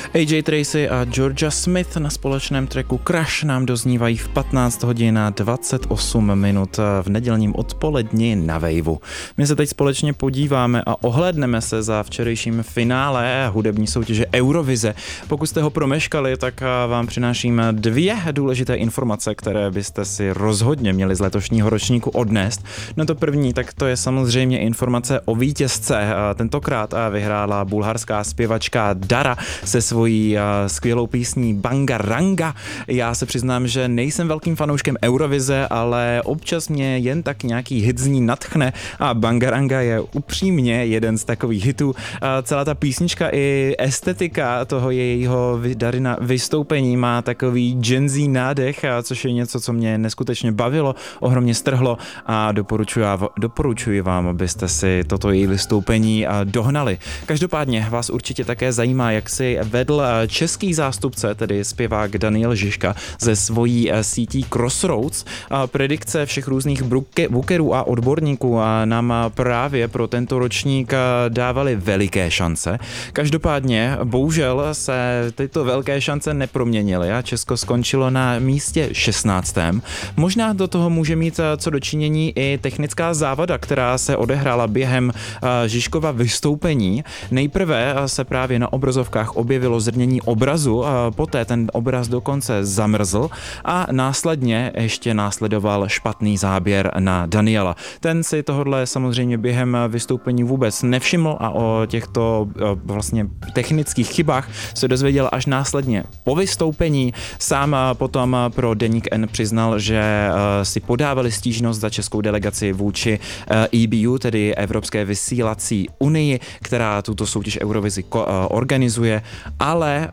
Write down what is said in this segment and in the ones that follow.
AJ Tracey a Georgia Smith na společném tracku Crash nám doznívají v 15 hodin a 28 minut v nedělním odpoledni na Waveu. My se teď společně podíváme a ohlédneme se za včerejším finále hudební soutěže Eurovize. Pokud jste ho promeškali, tak vám přináším dvě důležité informace, které byste si rozhodně měli z letošního ročníku odnést. No to první, tak to je samozřejmě informace o vítězce. Tentokrát vyhrála bulharská zpěvačka Dara se svojí skvělou písní Bangaranga. Já se přiznám, že nejsem velkým fanouškem Eurovize, ale občas mě jen tak nějaký hit z ní nadchne a Bangaranga je upřímně jeden z takových hitů. Celá ta písnička i estetika toho jejího Darina vystoupení má takový Gen-Z nádech, což je něco, co mě neskutečně bavilo, ohromně strhlo a doporučuji vám, abyste si toto její vystoupení dohnali. Každopádně vás určitě také zajímá, jak si vedl český zástupce, tedy zpěvák Daniel Žižka ze svojí sítí Crossroads. Predikce všech různých bookerů a odborníků nám právě pro tento ročník dávaly veliké šance. Každopádně bohužel se tyto velké šance neproměnily a Česko skončilo na místě 16. Možná do toho může mít co dočinění i technická závada, která se odehrála během Žižkova vystoupení. Nejprve se právě na obrazovkách objevilo zrnění obrazu, poté ten obraz dokonce zamrzl a následně ještě následoval špatný záběr na Daniela. Ten si tohodle samozřejmě během vystoupení vůbec nevšiml a o těchto vlastně technických chybách se dozvěděl až následně po vystoupení. Sám potom pro Deník N přiznal, že si podávali stížnost za českou delegaci vůči EBU, tedy Evropské vysílací unii, která tuto soutěž Eurovizi organizuje, ale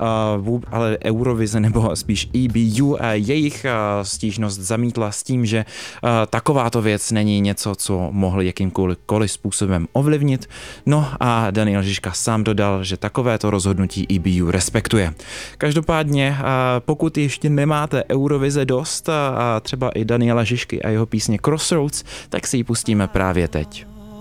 Eurovize nebo spíš EBU jejich stížnost zamítla s tím, že takováto věc není něco, co mohl jakýmkoliv způsobem ovlivnit. No a Daniel Žižka sám dodal, že takovéto rozhodnutí EBU respektuje. Každopádně, pokud ještě nemáte Eurovize dost a třeba i Daniela Žižky a jeho písně Crossroads, tak si ji pustíme právě teď.